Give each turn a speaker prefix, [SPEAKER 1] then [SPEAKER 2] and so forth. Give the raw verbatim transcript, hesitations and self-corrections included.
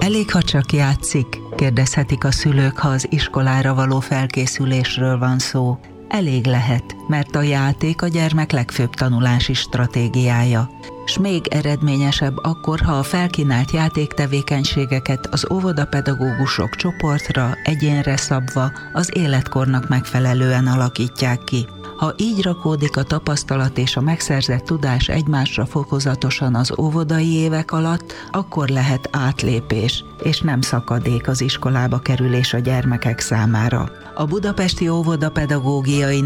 [SPEAKER 1] Elég, ha csak játszik? Kérdezhetik a szülők, ha az iskolára való felkészülésről van szó. Elég lehet, mert a játék a gyermek legfőbb tanulási stratégiája. S még eredményesebb akkor, ha a felkínált játéktevékenységeket az óvodapedagógusok csoportra, egyénre szabva, az életkornak megfelelően alakítják ki. Ha így rakódik a tapasztalat és a megszerzett tudás egymásra fokozatosan az óvodai évek alatt, akkor lehet átlépés, és nem szakadék az iskolába kerülés a gyermekek számára. A Budapesti Óvodapedagógiai